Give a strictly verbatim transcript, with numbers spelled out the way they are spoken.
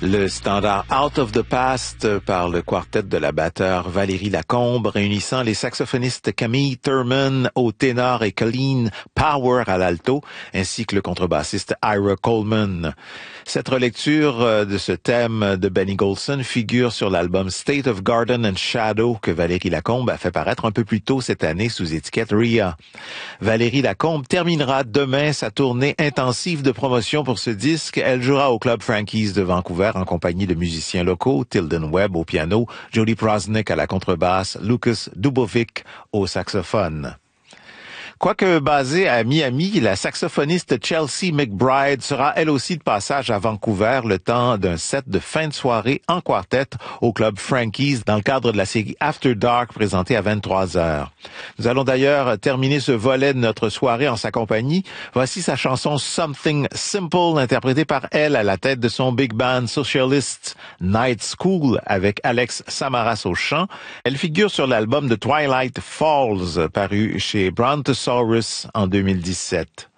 Le standard Out of the Past par le quartet de la batteur Valérie Lacombe, réunissant les saxophonistes Camille Thurman au ténor et Colleen Power à l'alto, ainsi que le contrebassiste Ira Coleman. Cette relecture de ce thème de Benny Golson figure sur l'album State of Garden and Shadow que Valérie Lacombe a fait paraître un peu plus tôt cette année sous étiquette R I A. Valérie Lacombe terminera demain sa tournée intensive de promotion pour ce disque. Elle jouera au Club Frankie's de Vancouver en compagnie de musiciens locaux, Tilden Webb au piano, Jody Prosnick à la contrebasse, Lucas Dubovic au saxophone. Quoique basée à Miami, la saxophoniste Chelsea McBride sera elle aussi de passage à Vancouver le temps d'un set de fin de soirée en quartet au Club Frankie's dans le cadre de la série After Dark présentée à vingt-trois heures. Nous allons d'ailleurs terminer ce volet de notre soirée en sa compagnie. Voici sa chanson Something Simple interprétée par elle à la tête de son big band Socialist Night School avec Alex Samaras au chant. Elle figure sur l'album de Twilight Falls paru chez Brontosaurus en deux mille dix-sept.